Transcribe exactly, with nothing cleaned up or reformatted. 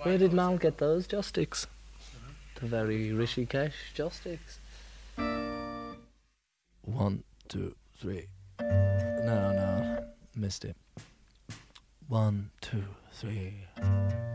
Where did Mal get those joss sticks? The very Rishikesh joss sticks. One, two, three. No, no, missed it. One, two, three.